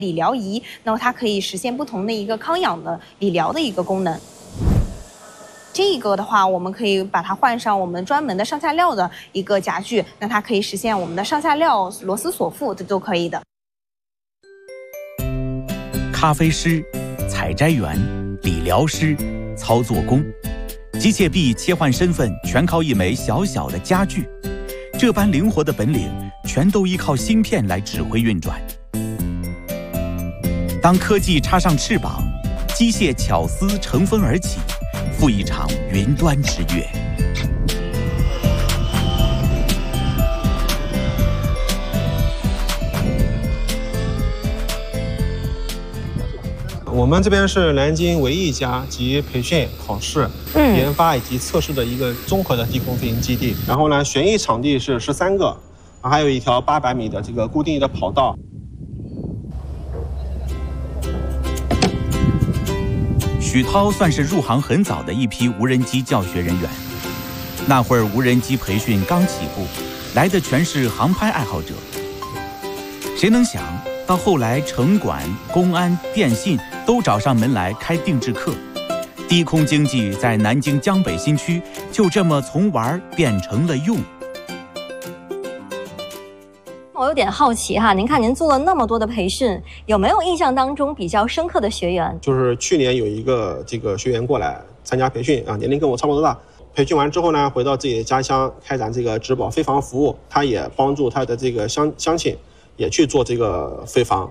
理疗仪，那么它可以实现不同的一个康养的理疗的一个功能。这个的话，我们可以把它换上我们专门的上下料的一个夹具，那它可以实现我们的上下料、螺丝锁腹，这都可以的。 咖啡师、采摘员、理疗师、操作工，机械臂切换身份全靠一枚小小的家具，这般灵活的本领，全都依靠芯片来指挥运转。当科技插上翅膀，机械巧思乘风而起，赴一场云端之乐。 我们这边是南京唯一一家集培训、考试、研发以及测试的一个综合的低空飞行基地。然后呢，旋翼场地是13个，还有一条800米的这个固定的跑道。 许涛算是入行很早的一批无人机教学人员。那会儿无人机培训刚起步，来的全是航拍爱好者。谁能想到后来城管、公安、电信都找上门来开定制课，低空经济在南京江北新区就这么从玩变成了用。 我有点好奇哈，您看您做了那么多的培训，有没有印象当中比较深刻的学员？ 就是去年有一个这个学员过来参加培训啊，年龄跟我差不多大。培训完之后呢，回到自己的家乡开展这个植保飞防服务，他也帮助他的这个乡亲也去做这个飞防。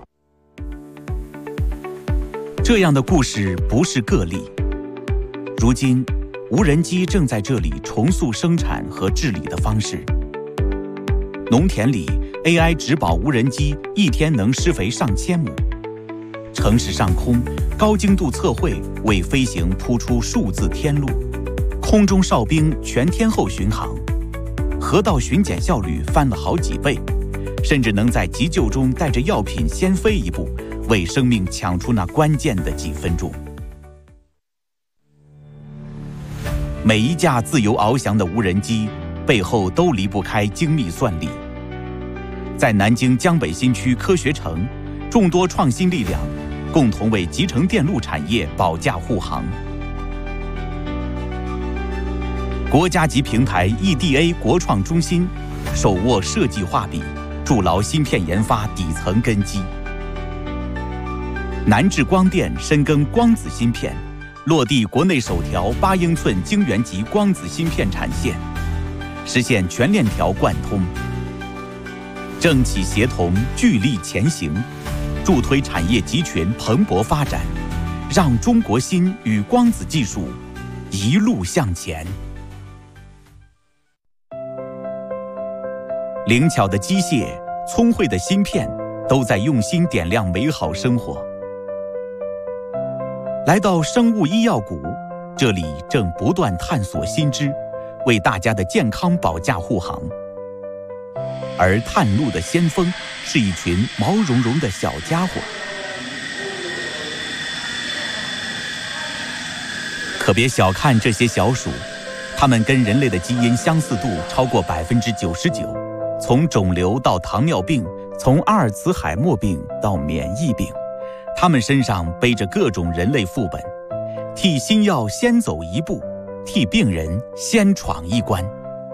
这样的故事不是个例。如今，无人机正在这里重塑生产和治理的方式。农田里 AI 植保无人机一天能施肥上千亩，城市上空高精度测绘为飞行铺出数字天路，空中哨兵全天候巡航，河道巡检效率翻了好几倍，甚至能在急救中带着药品先飞一步，为生命抢出那关键的几分钟。每一架自由翱翔的无人机背后都离不开精密算力。在南京江北新区科学城，众多创新力量共同为集成电路产业保驾护航。国家级平台 EDA 国创中心手握设计画笔，筑牢芯片研发底层根基。南智光电深耕光子芯片，落地国内首条8英寸晶圆级光子芯片产线，实现全链条贯通。政企协同，聚力前行，助推产业集群蓬勃发展，让中国芯与光子技术一路向前。灵巧的机械，聪慧的芯片，都在用心点亮美好生活。来到生物医药谷，这里正不断探索新知，为大家的健康保驾护航。而探路的先锋是一群毛茸茸的小家伙。可别小看这些小鼠，它们跟人类的基因相似度超过99%，从肿瘤到糖尿病，从阿尔茨海默病到免疫病，它们身上背着各种人类副本，替新药先走一步，替病人先闯一关。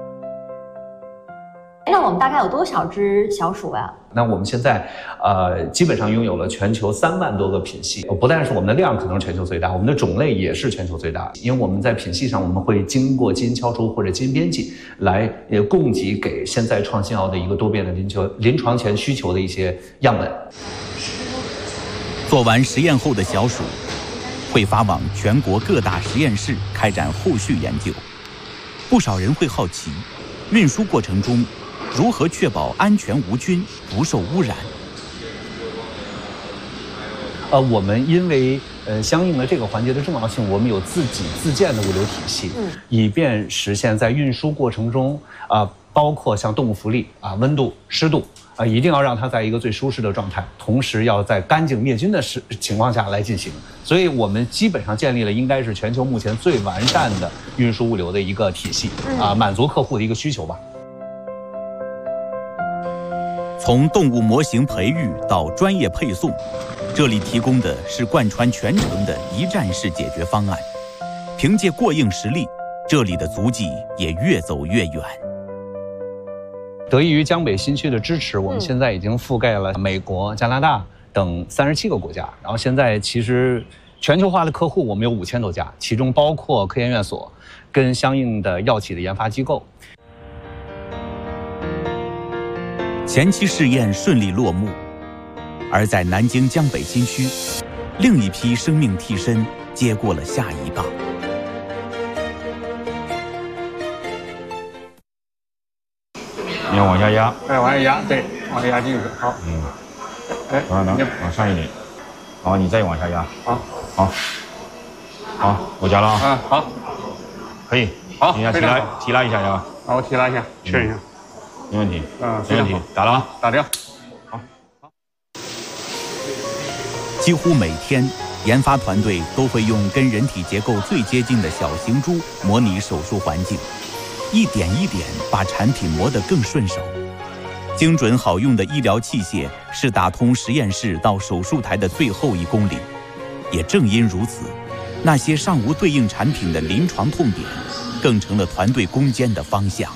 那我们大概有多少只小鼠呀？ 那我们现在基本上拥有了全球3万多个品系，不但是我们的量可能是全球最大，我们的种类也是全球最大。因为我们在品系上，我们会经过基因敲除或者基因编辑，来供给给现在创新药的一个多变的临床前需求的一些样本。 做完实验后的小鼠会发往全国各大实验室开展后续研究。不少人会好奇，运输过程中如何确保安全无菌、不受污染？ 我们因为相应的这个环节的重要性，我们有自己自建的物流体系，以便实现在运输过程中包括像动物福利温度、湿度一定要让它在一个最舒适的状态，同时要在干净灭菌的情况下来进行。所以我们基本上建立了应该是全球目前最完善的运输物流的一个体系满足客户的一个需求吧。 从动物模型培育到专业配送，这里提供的是贯穿全程的一站式解决方案。凭借过硬实力，这里的足迹也越走越远。 得益于江北新区的支持，我们现在已经覆盖了美国、加拿大等37个国家。然后现在其实全球化的客户我们有5000多家，其中包括科研院所跟相应的药企的研发机构。 前期试验顺利落幕，而在南京江北新区，另一批生命替身接过了下一棒。 你要往下压， 哎，往下压，对，往下压进去，好，哎， 往上一点，好，你再往下压，好，我加了啊， 好， 可以， 好， 你提拉一下呀， 好，我提拉一下，确认一下， 没问题，没问题，打了啊， 打掉， 好。 几乎每天，研发团队都会用跟人体结构最接近的小型猪模拟手术环境，一点一点把产品磨得更顺手。精准好用的医疗器械是打通实验室到手术台的最后1公里。也正因如此，那些尚无对应产品的临床痛点，更成了团队攻坚的方向。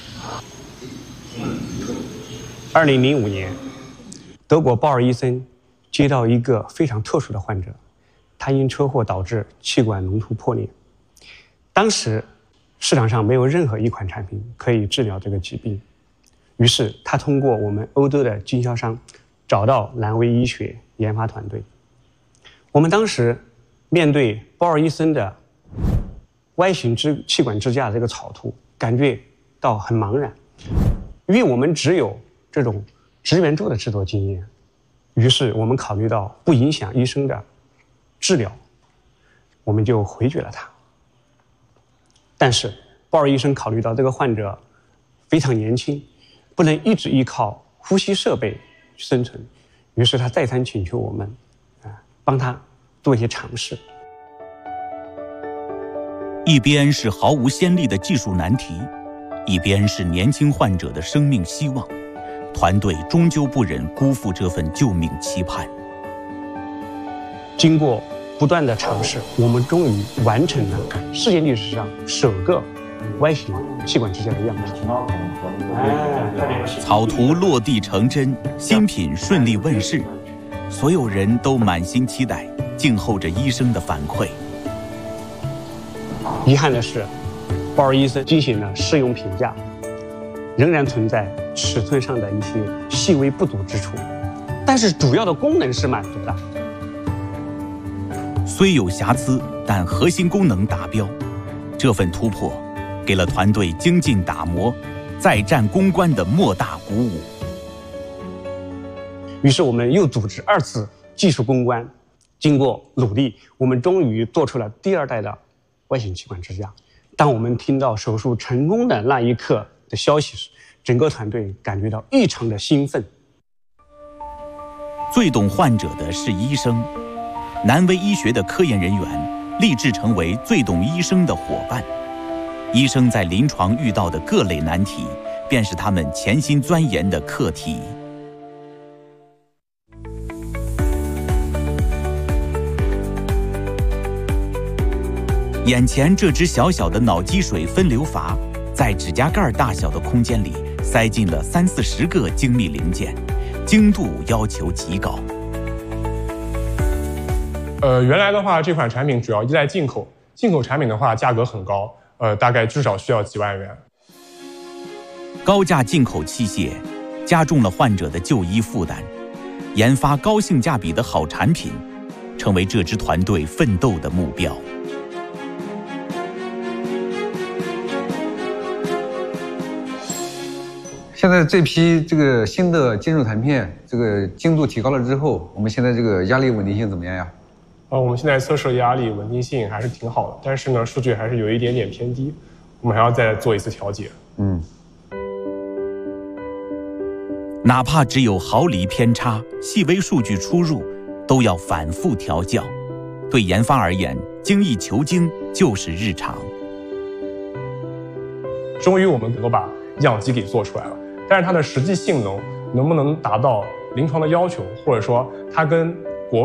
2005年，德国鲍尔医生接到一个非常特殊的患者，他因车祸导致气管隆突破裂。当时市场上没有任何一款产品可以治疗这个疾病，于是他通过我们欧洲的经销商找到蓝威医学研发团队。我们当时面对鲍尔医生的 Y 型气管支架这个草图，感觉到很茫然，因为我们只有这种直圆柱的制作经验。于是我们考虑到不影响医生的治疗，我们就回绝了它。但是鲍尔医生考虑到这个患者非常年轻，不能一直依靠呼吸设备生存，于是他再三请求我们帮他做一些尝试。 一边是毫无先例的技术难题，一边是年轻患者的生命希望，团队终究不忍辜负这份救命期盼。 经过不断的尝试，我们终于完成了世界历史上首个 Y 型气管支架的样品。 草图落地成真，新品顺利问世，所有人都满心期待，静候着医生的反馈。 遗憾的是，鲍尔医生进行了试用评价，仍然存在尺寸上的一些细微不足之处，但是主要的功能是满足的。 虽有瑕疵，但核心功能达标。这份突破，给了团队精进打磨、再战攻关的莫大鼓舞。 于是我们又组织2次技术攻关，经过努力，我们终于做出了第2代的 Y 型气管支架。当我们听到手术成功的那一刻的消息时，整个团队感觉到异常的兴奋。 最懂患者的是医生，南威医学的科研人员立志成为最懂医生的伙伴。医生在临床遇到的各类难题，便是他们潜心钻研的课题。眼前这只小小的脑积水分流阀，在指甲盖大小的空间里塞进了30-40个精密零件，精度要求极高。 原来的话，这款产品主要依赖进口，进口产品的话价格很高，大概至少需要几万元。 高价进口器械加重了患者的就医负担，研发高性价比的好产品，成为这支团队奋斗的目标。 现在这批这个新的金属弹片，这个精度提高了之后，我们现在这个压力稳定性怎么样呀？ 我们现在测试的压力稳定性还是挺好的，但是呢，数据还是有一点点偏低，我们还要再做一次调节。 哪怕只有毫厘偏差，细微数据出入，都要反复调校。对研发而言，精益求精就是日常。 终于我们能够把样机给做出来了，但是它的实际性能能不能达到临床的要求，或者说它跟